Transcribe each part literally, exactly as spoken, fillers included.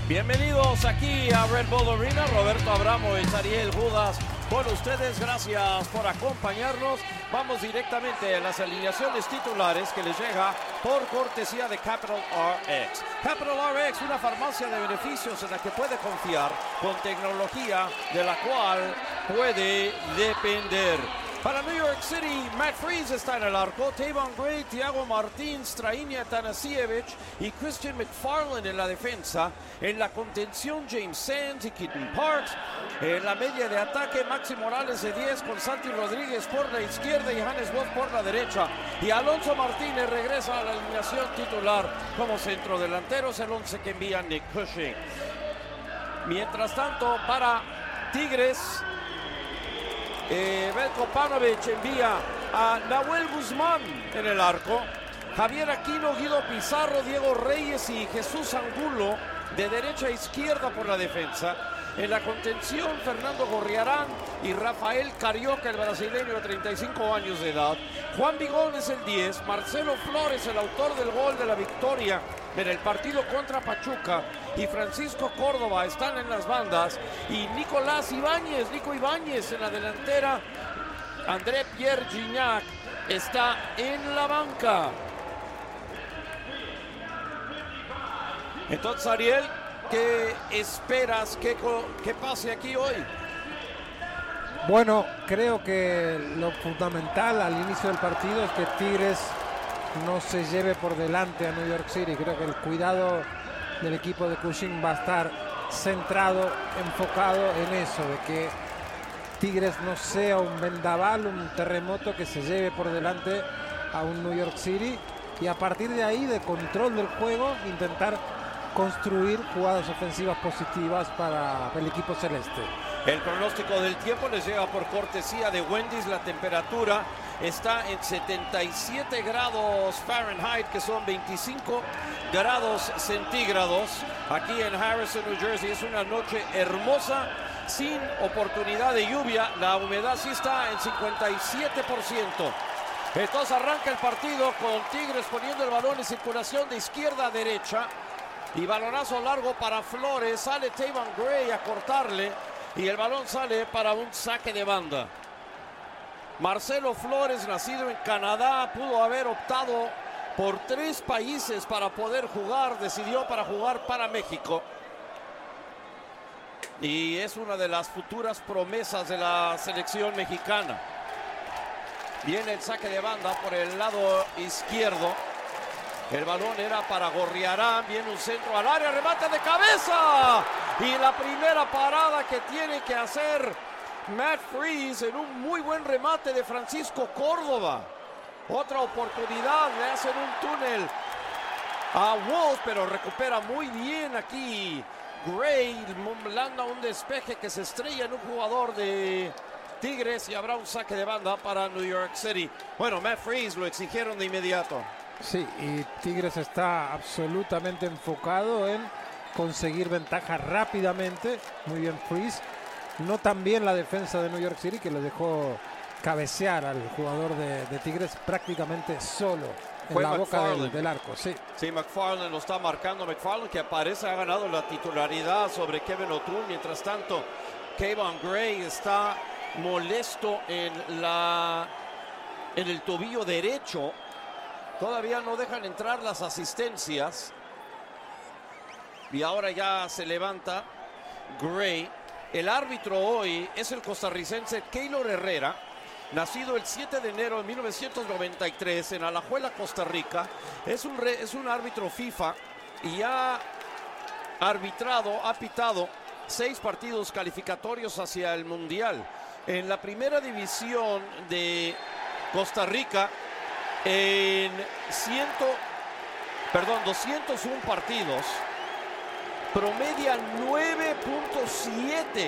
Bienvenidos aquí a Red Bull Arena. Roberto Abramo y Ariel Judas con ustedes. Gracias por acompañarnos. Vamos directamente a las alineaciones titulares que les llega por cortesía de Capital R X. Capital R X, una farmacia de beneficios en la que puede confiar con tecnología de la cual puede depender. Para New York City, Matt Freese está en el arco, Tayvon Gray, Thiago Martín, Strahinja Tanasiewicz y Christian McFarland en la defensa. En la contención, James Sands y Keaton Parks. En la media de ataque, Maxi Morales de diez con Santi Rodríguez por la izquierda y Hannes Wolf por la derecha. Y Alonso Martínez regresa a la alineación titular como centrodelanteros, el once que envía Nick Cushing. Mientras tanto, para Tigres, Eh, Veljko Paunovic envía a Nahuel Guzmán en el arco, Javier Aquino, Guido Pizarro, Diego Reyes y Jesús Angulo de derecha a izquierda por la defensa. En la contención, Fernando Gorriarán y Rafael Carioca, el brasileño de treinta y cinco años de edad. Juan Vigón es el diez, Marcelo Flores, el autor del gol de la victoria en el partido contra Pachuca, y Francisco Córdoba están en las bandas, y Nicolás Ibáñez, Nico Ibáñez en la delantera. André Pierre Gignac está en la banca. Entonces, Ariel, ¿qué esperas que, que pase aquí hoy? Bueno, creo que lo fundamental al inicio del partido es que Tigres no se lleve por delante a New York City. Creo que el cuidado del equipo de Cushing va a estar centrado, enfocado en eso, de que Tigres no sea un vendaval, un terremoto que se lleve por delante a un New York City, y a partir de ahí, de control del juego, intentar construir jugadas ofensivas positivas para el equipo celeste. El pronóstico del tiempo les llega por cortesía de Wendy's. La temperatura está en setenta y siete grados Fahrenheit, que son veinticinco grados centígrados. Aquí en Harrison, New Jersey, es una noche hermosa, sin oportunidad de lluvia. La humedad sí está en cincuenta y siete por ciento. Entonces arranca el partido con Tigres poniendo el balón en circulación de izquierda a derecha. Y balonazo largo para Flores. Sale Tayvon Gray a cortarle. Y el balón sale para un saque de banda. Marcelo Flores, nacido en Canadá, pudo haber optado por tres países para poder jugar. Decidió para jugar para México. Y es una de las futuras promesas de la selección mexicana. Viene el saque de banda por el lado izquierdo. El balón era para Gorriarán. Viene un centro al área, remate de cabeza. Y la primera parada que tiene que hacer Matt Freese en un muy buen remate de Francisco Córdoba. Otra oportunidad, le hacen un túnel a Wolf, pero recupera muy bien aquí Gray. Landa un despeje que se estrella en un jugador de Tigres y habrá un saque de banda para New York City. Bueno, Matt Freese lo exigieron de inmediato. Sí, y Tigres está absolutamente enfocado en conseguir ventaja rápidamente. Muy bien Freese. No tan bien la defensa de New York City, que lo dejó cabecear al jugador de, de Tigres prácticamente solo en Fue la boca del, McFarland. del arco. Sí. Sí, McFarland lo está marcando. McFarland, que aparece, ha ganado la titularidad sobre Kevin O'Toole. Mientras tanto, Tayvon Gray está molesto en, la, en el tobillo derecho. Todavía no dejan entrar las asistencias. Y ahora ya se levanta Gray. El árbitro hoy es el costarricense Keylor Herrera, nacido el siete de enero de mil novecientos noventa y tres en Alajuela, Costa Rica. Es un, re, es un árbitro FIFA y ha arbitrado, ha pitado seis partidos calificatorios hacia el Mundial. En la primera división de Costa Rica, en ciento, perdón, doscientos uno partidos, promedia nueve punto siete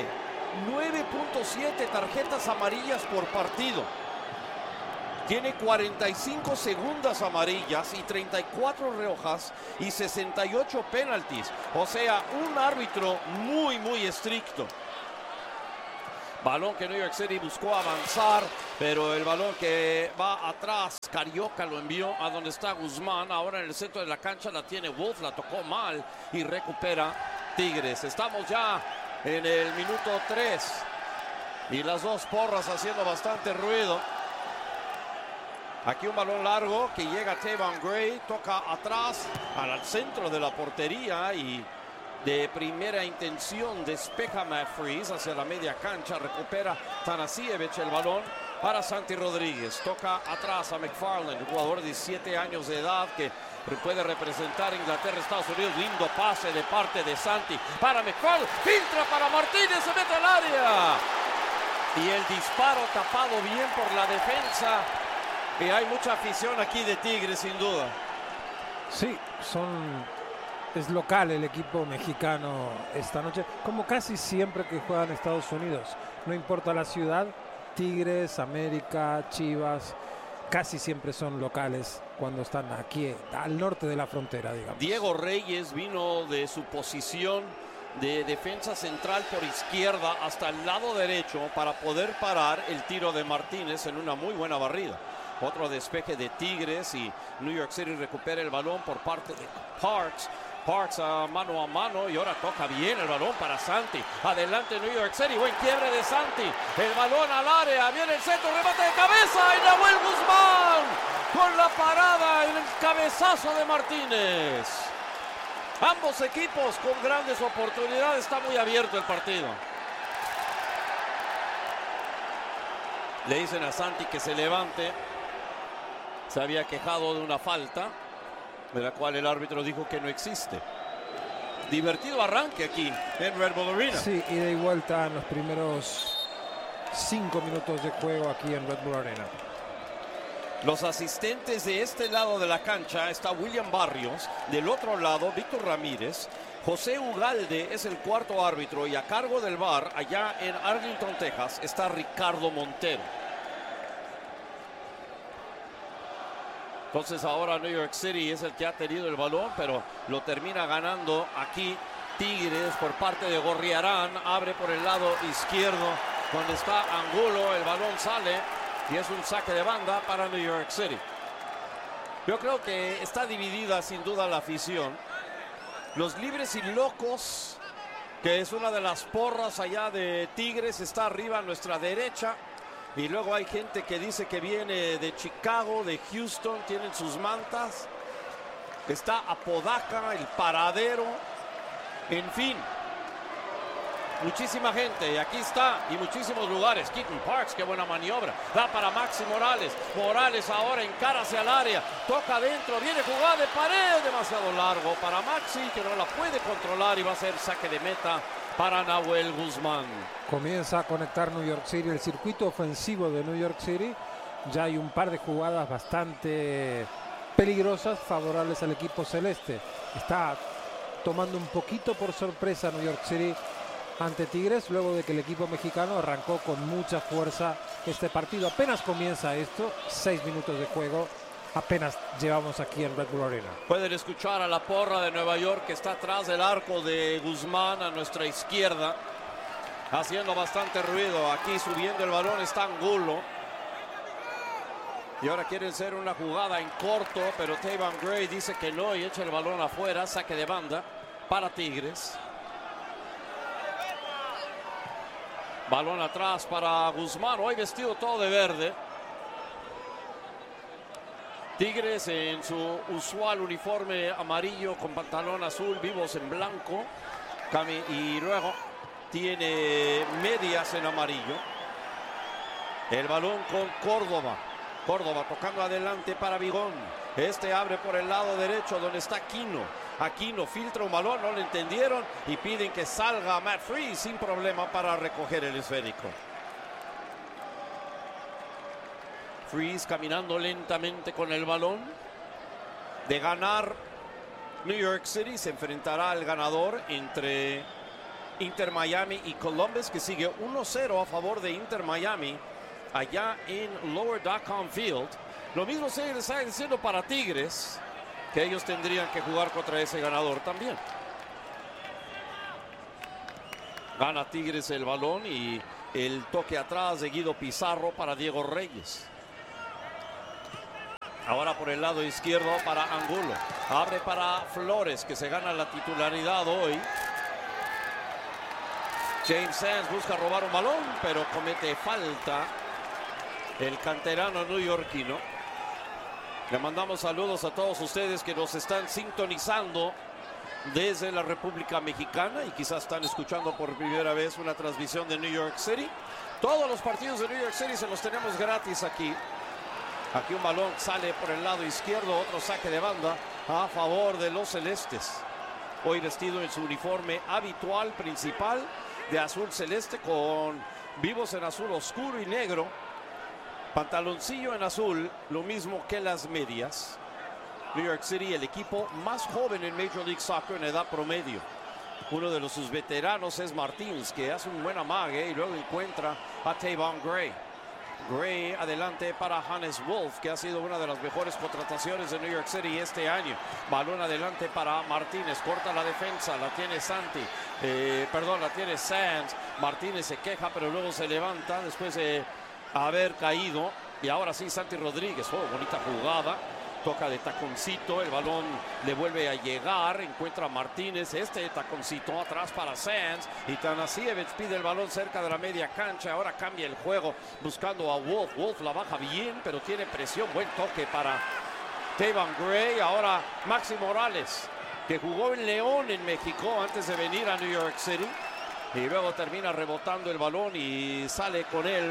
tarjetas amarillas por partido. Tiene cuarenta y cinco segundas amarillas y treinta y cuatro rojas y sesenta y ocho penaltis. O sea, un árbitro muy, muy estricto. Balón que New York City buscó avanzar, pero el balón que va atrás, Carioca lo envió a donde está Guzmán. Ahora en el centro de la cancha la tiene Wolf, la tocó mal y recupera Tigres. Estamos ya en el minuto tres y las dos porras haciendo bastante ruido. Aquí un balón largo que llega a Tayvon Gray, toca atrás al centro de la portería y de primera intención despeja Matt Freese hacia la media cancha, recupera Tanasiewicz el balón para Santi Rodríguez, toca atrás a McFarland, jugador de diecisiete años de edad que puede representar Inglaterra, Estados Unidos. Lindo pase de parte de Santi para McFarland, filtra para Martínez, se mete al área y el disparo tapado bien por la defensa. Y hay mucha afición aquí de Tigres, sin duda. Sí, son es local el equipo mexicano esta noche, como casi siempre que juegan Estados Unidos. No importa la ciudad, Tigres, América, Chivas, casi siempre son locales cuando están aquí al norte de la frontera, digamos. Diego Reyes vino de su posición de defensa central por izquierda hasta el lado derecho para poder parar el tiro de Martínez en una muy buena barrida. Otro despeje de Tigres y New York City recupera el balón por parte de Parks. Parks a mano a mano y ahora toca bien el balón para Santi. Adelante New York City, buen quiebre de Santi. El balón al área, viene el centro, remate de cabeza y Nahuel Guzmán con la parada en el cabezazo de Martínez. Ambos equipos con grandes oportunidades, está muy abierto el partido. Le dicen a Santi que se levante. Se había quejado de una falta, de la cual el árbitro dijo que no existe. Divertido arranque aquí en Red Bull Arena. Sí, ida y vuelta en los primeros cinco minutos de juego aquí en Red Bull Arena. Los asistentes de este lado de la cancha está William Barrios, del otro lado Víctor Ramírez, José Ugalde es el cuarto árbitro y a cargo del V A R allá en Arlington, Texas está Ricardo Montero. Entonces ahora New York City es el que ha tenido el balón, pero lo termina ganando aquí Tigres por parte de Gorriarán. Abre por el lado izquierdo donde está Angulo, el balón sale y es un saque de banda para New York City. Yo creo que está dividida sin duda la afición. Los libres y locos, que es una de las porras allá de Tigres, está arriba a nuestra derecha. Y luego hay gente que dice que viene de Chicago, de Houston, tienen sus mantas. Está Apodaca, el paradero. En fin, muchísima gente. Y aquí está, y muchísimos lugares. Keaton Parks, qué buena maniobra. Da para Maxi Morales. Morales ahora encara hacia el área. Toca adentro, viene jugada de pared. Demasiado largo para Maxi, que no la puede controlar y va a ser saque de meta para Nahuel Guzmán. Comienza a conectar New York City, el circuito ofensivo de New York City. Ya hay un par de jugadas bastante peligrosas favorables al equipo celeste. Está tomando un poquito por sorpresa New York City ante Tigres, luego de que el equipo mexicano arrancó con mucha fuerza este partido. Apenas comienza esto, seis minutos de juego. Apenas llevamos aquí en Red Bull Arena. Pueden escuchar a la porra de Nueva York que está atrás del arco de Guzmán a nuestra izquierda, haciendo bastante ruido. Aquí subiendo el balón está Angulo. Y ahora quieren hacer una jugada en corto, pero Tayvon Gray dice que no y echa el balón afuera. Saque de banda para Tigres. Balón atrás para Guzmán, hoy vestido todo de verde. Tigres en su usual uniforme amarillo con pantalón azul, vivos en blanco. Y luego tiene medias en amarillo. El balón con Córdoba. Córdoba tocando adelante para Vigón. Este abre por el lado derecho donde está Aquino. Aquino filtra un balón, no lo entendieron y piden que salga Matt Freese sin problema para recoger el esférico. Freese caminando lentamente con el balón. De ganar New York City se enfrentará al ganador entre Inter Miami y Columbus, que sigue uno cero a favor de Inter Miami allá en Lower Dacom Field. Lo mismo se les está diciendo para Tigres, que ellos tendrían que jugar contra ese ganador también. Gana Tigres el balón y el toque atrás de Guido Pizarro para Diego Reyes. Ahora por el lado izquierdo para Angulo. Abre para Flores, que se gana la titularidad hoy. James Sands busca robar un balón, pero comete falta el canterano neoyorquino. Le mandamos saludos a todos ustedes que nos están sintonizando desde la República Mexicana y quizás están escuchando por primera vez una transmisión de New York City. Todos los partidos de New York City se los tenemos gratis aquí. Aquí un balón sale por el lado izquierdo, otro saque de banda a favor de los celestes. Hoy vestido en su uniforme habitual principal de azul celeste con vivos en azul oscuro y negro. Pantaloncillo en azul, lo mismo que las medias. New York City, el equipo más joven en Major League Soccer en edad promedio. Uno de los sus veteranos es Martins, que hace un buen amague y luego encuentra a Tavon Gray. Gray adelante para Hannes Wolf, que ha sido una de las mejores contrataciones de New York City este año. Balón adelante para Martínez, corta la defensa, la tiene Santi, eh, perdón, la tiene Sands. Martínez se queja, pero luego se levanta después de haber caído. Y ahora sí, Santi Rodríguez, oh, bonita jugada. Toca de taconcito, el balón le vuelve a llegar, encuentra a Martínez, este taconcito atrás para Sands y Tanasiewicz pide el balón cerca de la media cancha. Ahora cambia el juego buscando a Wolf. Wolf la baja bien, pero tiene presión. Buen toque para Tavon Gray. Ahora Maxi Morales, que jugó en León en México antes de venir a New York City, y luego termina rebotando el balón y sale con él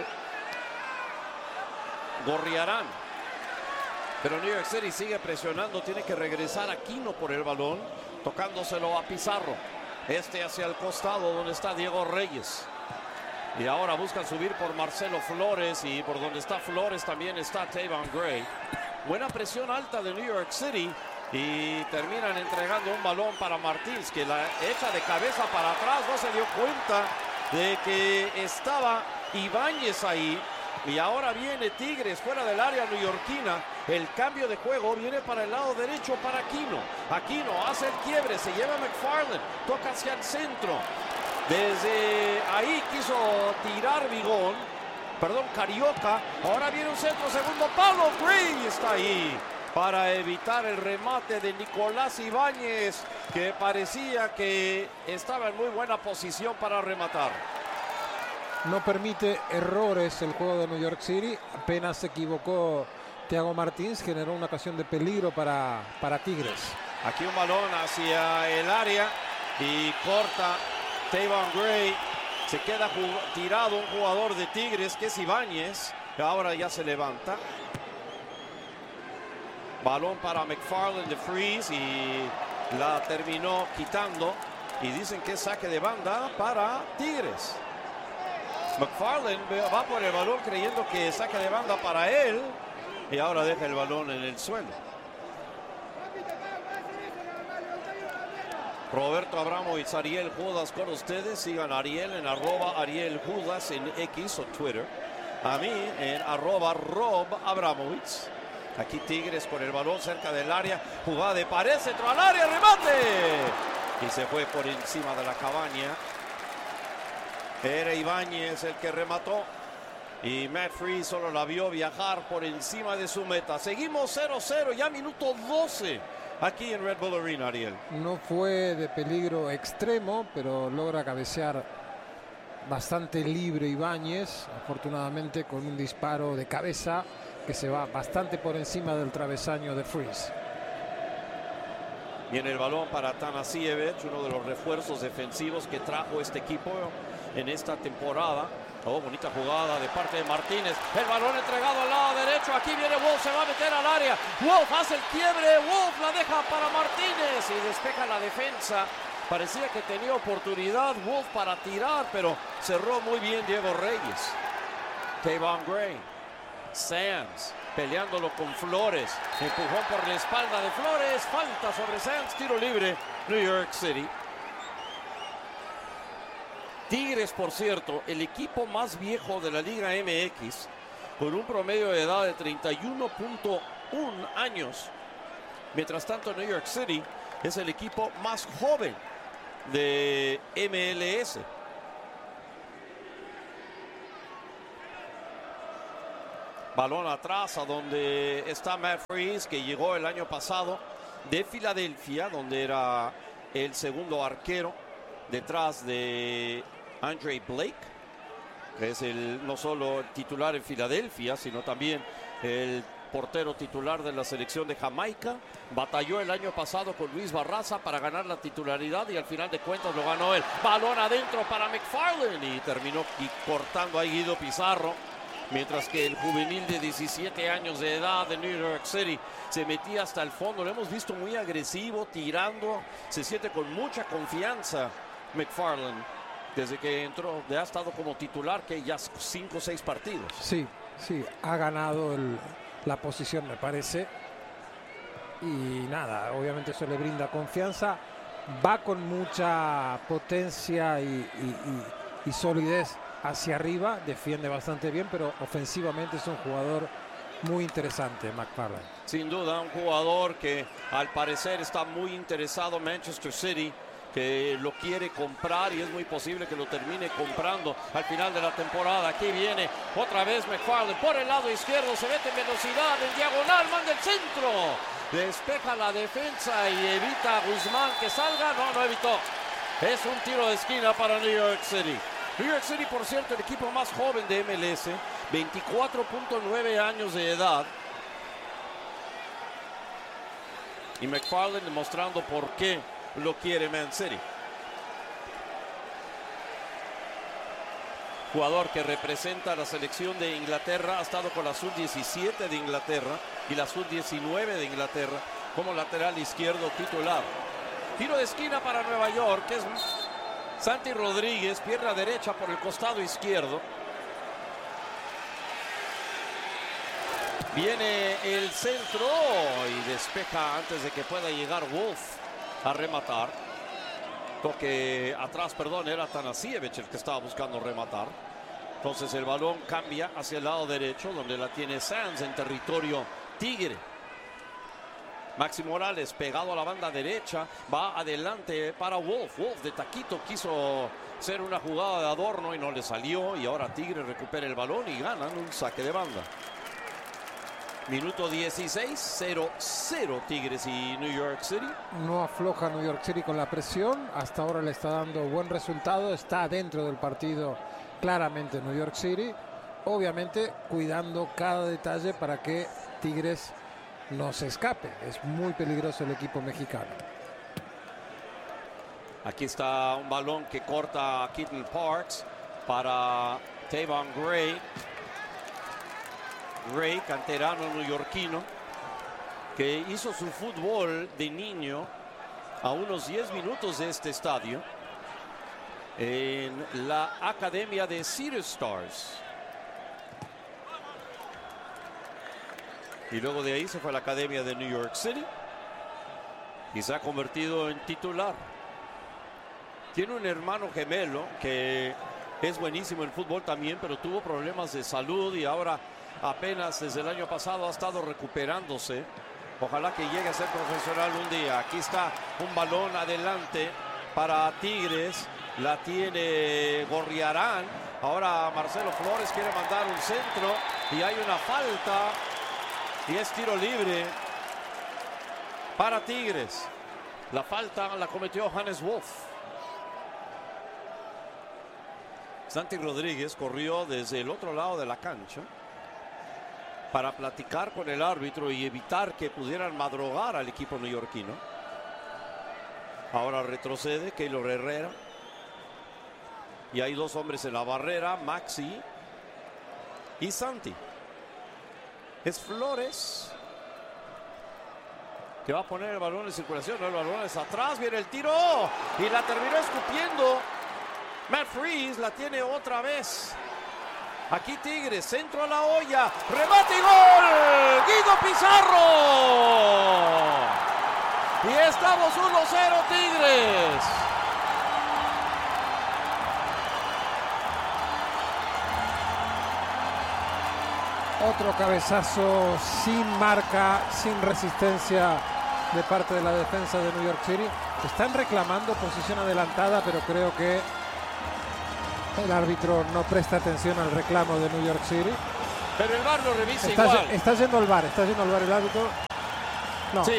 Gorriarán. Pero New York City sigue presionando, tiene que regresar Aquino por el balón, tocándoselo a Pizarro. Este hacia el costado donde está Diego Reyes. Y ahora buscan subir por Marcelo Flores, y por donde está Flores también está Tavon Gray. Buena presión alta de New York City y terminan entregando un balón para Martins, que la echa de cabeza para atrás. No se dio cuenta de que estaba Ibáñez ahí. Y ahora viene Tigres fuera del área neoyorquina. El cambio de juego viene para el lado derecho para Aquino. Aquino hace el quiebre, se lleva a McFarland, toca hacia el centro. Desde ahí quiso tirar Vigón, perdón, Carioca. Ahora viene un centro, segundo palo. Gray está ahí para evitar el remate de Nicolás Ibáñez, que parecía que estaba en muy buena posición para rematar. No permite errores el juego de New York City. Apenas se equivocó Thiago Martins, generó una ocasión de peligro para, para Tigres. Aquí un balón hacia el área y corta Tavon Gray. Se queda tirado un jugador de Tigres, que es Ibáñez. Ahora ya se levanta. Balón para McFarland de Freeze y la terminó quitando. Y dicen que es saque de banda para Tigres. McFarland va por el balón creyendo que saque de banda para él, y ahora deja el balón en el suelo. Roberto Abramovich, Ariel Judas con ustedes. Sigan a Ariel en arroba Ariel Judas en X o Twitter. A mí en arroba Rob Abramovich. Aquí Tigres con el balón cerca del área. Jugada de pared, centro al área, remate. Y se fue por encima de la cabaña. Era Ibáñez el que remató y Matt Freese solo la vio viajar por encima de su meta. Seguimos cero cero, ya minuto doce aquí en Red Bull Arena, Ariel. No fue de peligro extremo, pero logra cabecear bastante libre Ibáñez, afortunadamente con un disparo de cabeza que se va bastante por encima del travesaño de Freese. Viene el balón para Tanasiewicz, uno de los refuerzos defensivos que trajo este equipo en esta temporada. Oh, bonita jugada de parte de Martínez. El balón entregado al lado derecho. Aquí viene Wolf, se va a meter al área. Wolf hace el quiebre. Wolf la deja para Martínez y despeja la defensa. Parecía que tenía oportunidad Wolf para tirar, pero cerró muy bien Diego Reyes. Tavon Gray. Sands peleándolo con Flores. Empujón por la espalda de Flores. Falta sobre Sands. Tiro libre, New York City. Tigres, por cierto, el equipo más viejo de la Liga M X, con un promedio de edad de treinta y uno punto uno años. Mientras tanto, New York City es el equipo más joven de M L S. Balón atrás a donde está Matt Freese, que llegó el año pasado de Filadelfia, donde era el segundo arquero, detrás de Andre Blake, que es el, no solo el titular en Filadelfia, sino también el portero titular de la selección de Jamaica. Batalló el año pasado con Luis Barraza para ganar la titularidad y al final de cuentas lo ganó él. Balón adentro para McFarland y terminó cortando ahí Guido Pizarro. Mientras que el juvenil de diecisiete años de edad de New York City se metía hasta el fondo. Lo hemos visto muy agresivo, tirando. Se siente con mucha confianza McFarland. Desde que entró, ha estado como titular, que ya cinco o seis partidos. Sí, sí, ha ganado el, la posición, me parece. Y nada, obviamente eso le brinda confianza. Va con mucha potencia y, y, y, y solidez hacia arriba, defiende bastante bien, pero ofensivamente es un jugador muy interesante, McFarland. Sin duda, un jugador que al parecer está muy interesado en Manchester City, que lo quiere comprar y es muy posible que lo termine comprando al final de la temporada. Aquí viene otra vez McFarland por el lado izquierdo, se mete en velocidad, en diagonal, manda el centro. Despeja la defensa y evita a Guzmán que salga. No, no evitó. Es un tiro de esquina para New York City. New York City, por cierto, el equipo más joven de M L S, veinticuatro punto nueve años de edad. Y McFarland demostrando por qué lo quiere Man City. Jugador que representa a la selección de Inglaterra, ha estado con la sub diecisiete de Inglaterra y la sub diecinueve de Inglaterra como lateral izquierdo titular. Tiro de esquina para Nueva York, que es Santi Rodríguez, pierna derecha por el costado izquierdo. Viene el centro y despeja antes de que pueda llegar Wolf a rematar. Toque atrás, perdón, era Tanasiewicz el que estaba buscando rematar. Entonces el balón cambia hacia el lado derecho, donde la tiene Sands en territorio tigre. Maxi Morales pegado a la banda derecha, va adelante para Wolf. Wolf de taquito quiso hacer una jugada de adorno y no le salió, y ahora Tigre recupera el balón y ganan un saque de banda. Minuto dieciséis, cero cero Tigres y New York City. No afloja New York City con la presión, hasta ahora le está dando buen resultado, está dentro del partido claramente New York City, obviamente cuidando cada detalle para que Tigres no se escape. Es muy peligroso el equipo mexicano. Aquí está un balón que corta a Keaton Parks para Tavon Gray. Gray, canterano neoyorquino, que hizo su fútbol de niño a unos diez minutos de este estadio en la academia de City Stars. Y luego de ahí se fue a la academia de New York City y se ha convertido en titular. Tiene un hermano gemelo que es buenísimo en fútbol también, pero tuvo problemas de salud y ahora apenas desde el año pasado ha estado recuperándose. Ojalá que llegue a ser profesional un día. Aquí está un balón adelante para Tigres. La tiene Gorriarán. Ahora Marcelo Flores quiere mandar un centro y hay una falta. Y es tiro libre para Tigres. La falta la cometió Hannes Wolf. Santi Rodríguez corrió desde el otro lado de la cancha para platicar con el árbitro y evitar que pudieran madrugar al equipo neoyorquino. Ahora retrocede Keylor Herrera. Y hay dos hombres en la barrera, Maxi y Santi. Es Flores que va a poner el balón en circulación. No, el balón es atrás, viene el tiro y la terminó escupiendo Matt Freese. La tiene otra vez. Aquí Tigres, centro a la olla, remate y gol, Guido Pizarro. Y estamos uno cero Tigres. Otro cabezazo sin marca, sin resistencia de parte de la defensa de New York City. Están reclamando posición adelantada, pero creo que el árbitro no presta atención al reclamo de New York City. Pero el V A R lo revisa está, igual. Está yendo al V A R, está yendo al V A R el árbitro. No. Sí.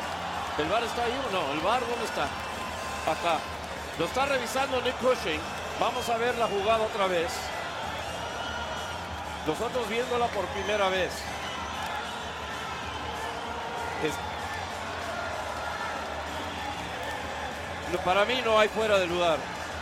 ¿El V A R está ahí o no? ¿El V A R dónde está? Acá. Lo está revisando Nick Cushing. Vamos a ver la jugada otra vez. Nosotros viéndola por primera vez. Es... Para mí no hay fuera de lugar.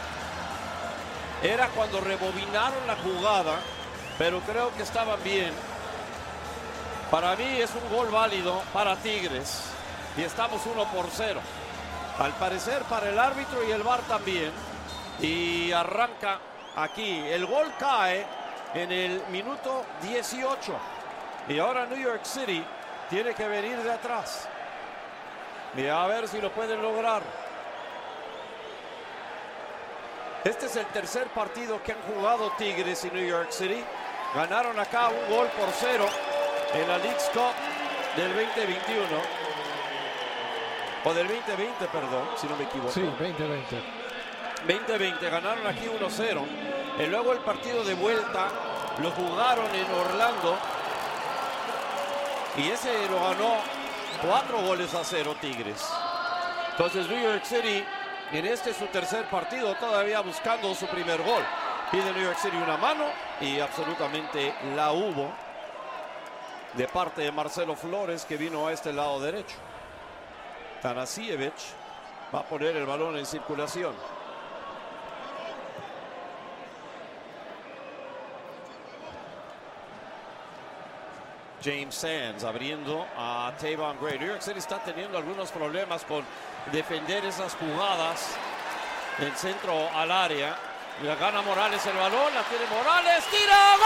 Era cuando rebobinaron la jugada, pero creo que estaban bien. Para mí es un gol válido para Tigres y estamos uno por cero. Al parecer para el árbitro y el V A R también. Y arranca aquí. El gol cae en el minuto dieciocho. Y ahora New York City tiene que venir de atrás. Y a ver si lo pueden lograr. Este es el tercer partido que han jugado Tigres y New York City. Ganaron acá un gol por cero en la Leagues Cup del veinte veintiuno. O del veinte veinte, perdón, si no me equivoco. Sí, veinte veinte. veinte veinte, ganaron aquí uno cero. Y luego el partido de vuelta lo jugaron en Orlando. Y ese lo ganó cuatro goles a cero Tigres. Entonces New York City, en este su tercer partido, todavía buscando su primer gol. Pide New York City una mano y absolutamente la hubo de parte de Marcelo Flores, que vino a este lado derecho. Tanasiewicz va a poner el balón en circulación. James Sands abriendo a Tavon Gray. New York City está teniendo algunos problemas con defender esas jugadas en centro al área. La gana Morales el balón, la tiene Morales, tira,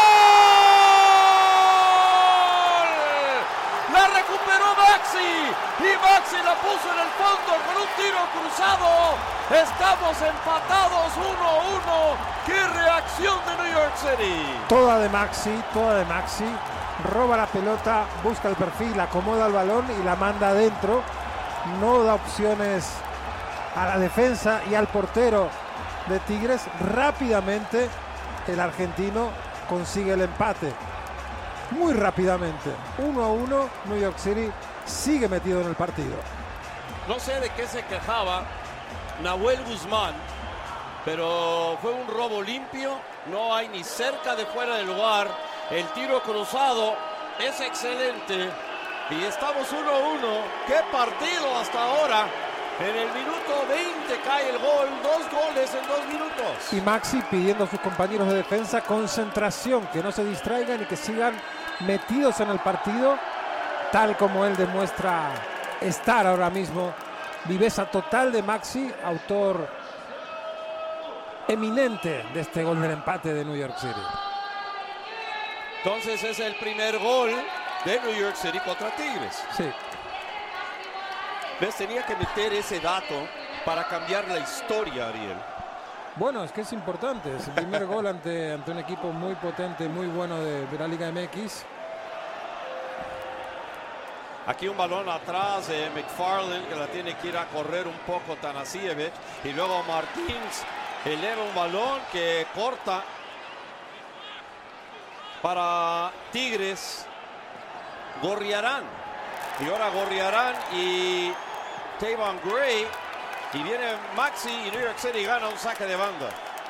¡gol! La recuperó Maxi y Maxi la puso en el fondo con un tiro cruzado. Estamos empatados uno a uno. ¡Qué reacción de New York City! Toda de Maxi, toda de Maxi. Roba la pelota, busca el perfil, acomoda el balón y la manda adentro. No da opciones a la defensa y al portero de Tigres. Rápidamente el argentino consigue el empate. Muy rápidamente. uno a uno, New York City sigue metido en el partido. No sé de qué se quejaba Nahuel Guzmán, pero fue un robo limpio. No hay ni cerca de fuera del lugar. El tiro cruzado es excelente. Y estamos uno a uno. ¡Qué partido hasta ahora! En el minuto veinte cae el gol. Dos goles en dos minutos. Y Maxi pidiendo a sus compañeros de defensa concentración, que no se distraigan y que sigan metidos en el partido, tal como él demuestra estar ahora mismo. Viveza total de Maxi, autor eminente de este gol del empate de New York City. Entonces es el primer gol de New York City contra Tigres. Sí. ¿Ves? Tenía que meter ese dato para cambiar la historia, Ariel. Bueno, es que es importante. Es el primer gol ante, ante un equipo muy potente, muy bueno de, de la Liga M X. Aquí un balón atrás de McFarland, que la tiene que ir a correr un poco Tanasiewicz. Y luego Martins eleva un balón que corta para Tigres. Gorriarán. Y ahora Gorriarán y Tavon Gray. Y viene Maxi y New York City gana un saque de banda.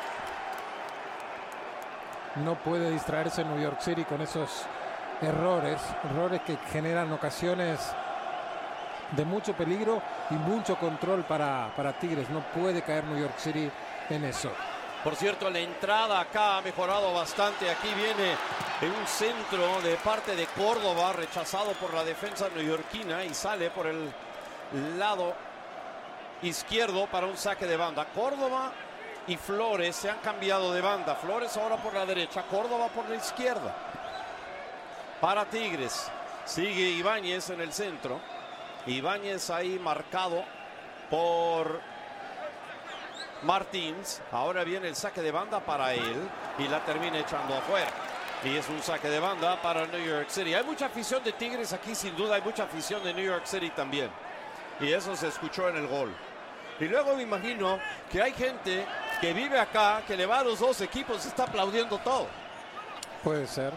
No puede distraerse New York City con esos errores. Errores que generan ocasiones de mucho peligro y mucho control para, para Tigres. No puede caer New York City en eso. Por cierto, la entrada acá ha mejorado bastante. Aquí viene en un centro de parte de Córdoba, rechazado por la defensa neoyorquina, y sale por el lado izquierdo para un saque de banda. Córdoba y Flores se han cambiado de banda. Flores ahora por la derecha, Córdoba por la izquierda. Para Tigres sigue Ibáñez en el centro. Ibáñez ahí marcado por Martins. Ahora viene el saque de banda para él y la termina echando afuera. Y es un saque de banda para New York City. Hay mucha afición de Tigres aquí, sin duda. Hay mucha afición de New York City también. Y eso se escuchó en el gol. Y luego me imagino que hay gente que vive acá, que le va a los dos equipos y está aplaudiendo todo. Puede ser.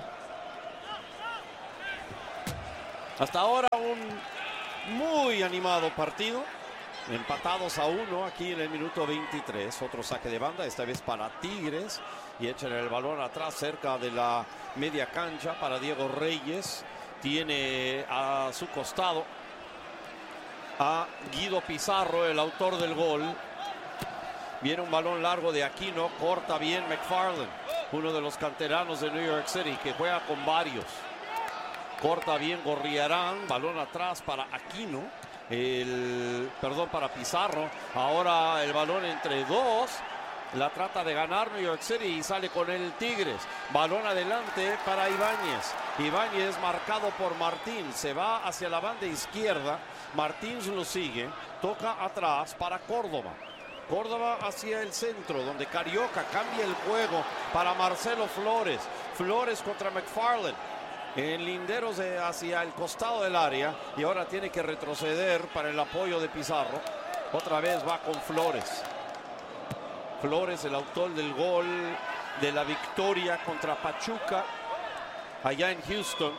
Hasta ahora un muy animado partido. Empatados a uno aquí en el minuto veintitrés. Otro saque de banda, esta vez para Tigres. Y echan el balón atrás cerca de la media cancha para Diego Reyes. Tiene a su costado a Guido Pizarro, el autor del gol. Viene un balón largo de Aquino, corta bien McFarland, uno de los canteranos de New York City que juega con varios. Corta bien Gorriarán, balón atrás para Aquino, el, perdón, para Pizarro. Ahora el balón entre dos, la trata de ganar New York City y sale con el Tigres. Balón adelante para Ibáñez. Ibáñez marcado por Martín, se va hacia la banda izquierda. Martins lo sigue, toca atrás para Córdoba. Córdoba hacia el centro, donde Carioca cambia el juego para Marcelo Flores. Flores contra McFarland. En linderos de hacia el costado del área. Y ahora tiene que retroceder para el apoyo de Pizarro. Otra vez va con Flores. Flores, el autor del gol de la victoria contra Pachuca allá en Houston.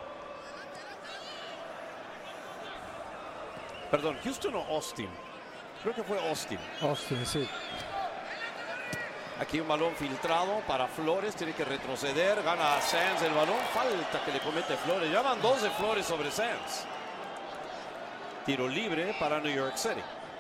Perdón, ¿Houston o Austin? Creo que fue Austin. Austin, sí. Aquí un balón filtrado para Flores, tiene que retroceder, gana a Sands el balón, falta que le comete Flores, ya van dos de Flores sobre Sands. Tiro libre para New York City.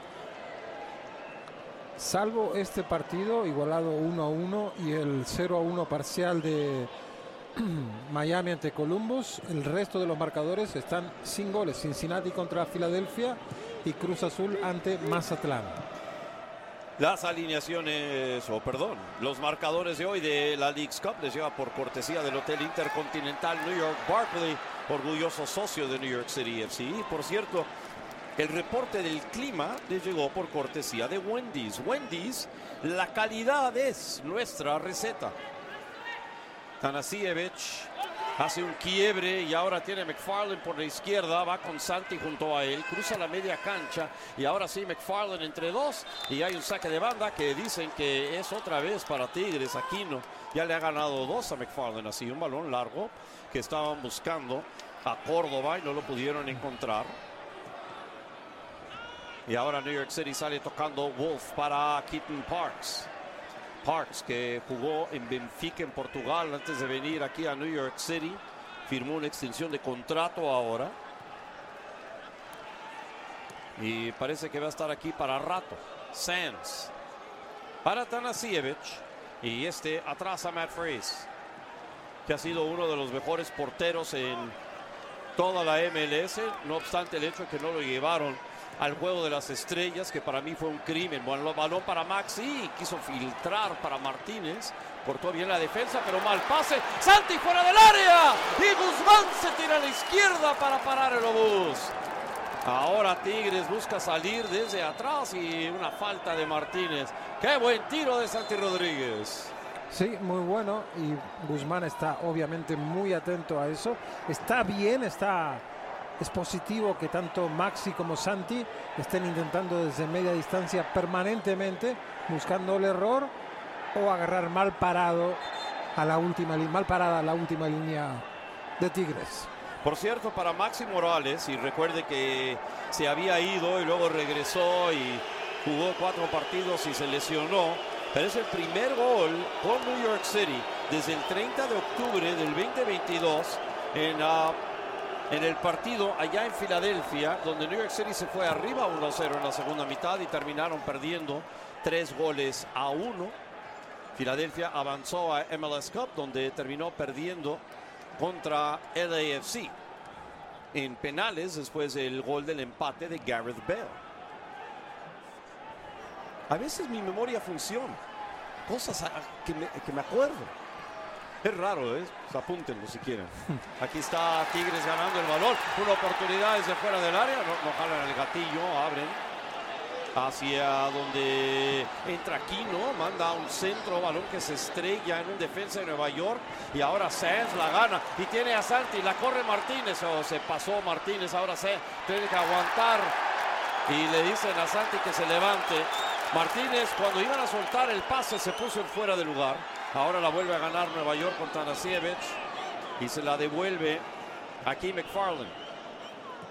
Salvo este partido igualado uno a uno y el cero a uno parcial de Miami ante Columbus, el resto de los marcadores están sin goles. Cincinnati contra Filadelfia y Cruz Azul ante Mazatlán. Las alineaciones, o oh, perdón, los marcadores de hoy de la Leagues Cup les lleva por cortesía del Hotel Intercontinental New York Barclay, orgulloso socio de New York City F C. Y por cierto, el reporte del clima les llegó por cortesía de Wendy's. Wendy's, la calidad es nuestra receta. Tanasiewicz hace un quiebre y ahora tiene McFarland por la izquierda, va con Santi junto a él, cruza la media cancha y ahora sí McFarland entre dos y hay un saque de banda que dicen que es otra vez para Tigres. Aquino ya le ha ganado dos a McFarland, así un balón largo que estaban buscando a Córdoba y no lo pudieron encontrar. Y ahora New York City sale tocando Wolf para Keaton Parks. Parks, que jugó en Benfica en Portugal antes de venir aquí a New York City, firmó una extensión de contrato ahora y parece que va a estar aquí para rato. Sands para Tanasiewicz y este atrás a Matt Freese, que ha sido uno de los mejores porteros en toda la M L S, no obstante el hecho de que no lo llevaron al juego de las estrellas, que para mí fue un crimen. Bueno, balón para Maxi, quiso filtrar para Martínez, cortó bien la defensa, pero mal pase. Santi fuera del área y Guzmán se tira a la izquierda para parar el obús. Ahora Tigres busca salir desde atrás y una falta de Martínez. Qué buen tiro de Santi Rodríguez. Sí, muy bueno, y Guzmán está obviamente muy atento a eso. Está bien, está... Es positivo que tanto Maxi como Santi estén intentando desde media distancia permanentemente, buscando el error o agarrar mal parado a la última mal parada a la última línea de Tigres. Por cierto, para Maxi Morales, y recuerde que se había ido y luego regresó y jugó cuatro partidos y se lesionó, pero es el primer gol con New York City desde el treinta de octubre del veinte veintidós en la uh, en el partido allá en Filadelfia, donde New York City se fue arriba uno a cero en la segunda mitad y terminaron perdiendo tres goles a uno. Filadelfia avanzó a M L S Cup, donde terminó perdiendo contra L A F C en penales después del gol del empate de Gareth Bale. A veces mi memoria funciona, cosas que me, que me acuerdo. Es raro, ¿eh? Pues apúntenlo si quieren. Aquí está Tigres ganando el balón. Una oportunidad desde fuera del área. No, no jalan el gatillo, abren. Hacia donde entra Aquino. Manda un centro, balón que se estrella en un defensa de Nueva York. Y ahora Sands la gana. Y tiene a Santi. La corre Martínez. O oh, se pasó Martínez. Ahora se tiene que aguantar. Y le dicen a Santi que se levante. Martínez, cuando iban a soltar el pase, se puso en fuera de lugar. Ahora la vuelve a ganar Nueva York con Tanasiewicz y se la devuelve aquí McFarland.